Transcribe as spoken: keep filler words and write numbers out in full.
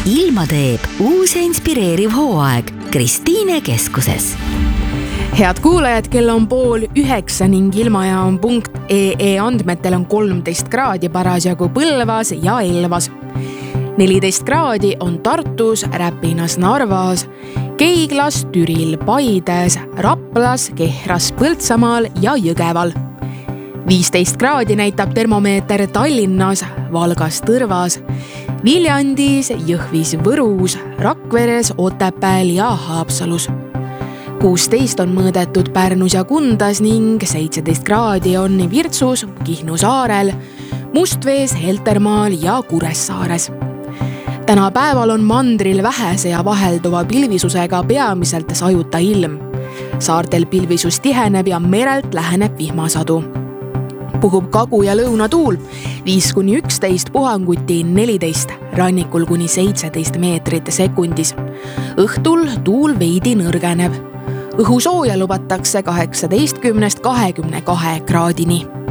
ilma teeb uus ja inspireeriv hooaeg Kristiine keskuses. Head kuulajad, kell on pool üheksa ning ilmaja on punkt ee andmetel on kolmteist kraadi parasjagu Põlvas ja Elvas. neliteist kraadi on Tartus, Räpinas, Narvas, Keiglas, Türil, Paides, Raplas, Kehras, Põltsamaal ja Jõgeval. viisteist kraadi näitab termomeeter Tallinnas, Valgas, Tõrvas, Viljandis, Jõhvis, Võrus, Rakveres, Otepääl ja Haapsalus. kuusteist on mõõdetud Pärnus ja Kundas ning seitseteist kraadi on Virtsus, Kihnu saarel, Mustvees, Heltermaal ja Kuressaares. Täna päeval on mandril vähese ja vahelduva pilvisusega peamiselt sajuta ilm. Saartel pilvisus tiheneb ja merelt läheneb vihmasadu. Puhub kagu- ja lõunatuul viis kuni üksteist, puhanguti neliteist, rannikul kuni seitseteist meetrit sekundis. Õhtul tuul veidi nõrgeneb. Õhusooja lubatakse kaheksateistkümnest kahekümne kahe kraadini.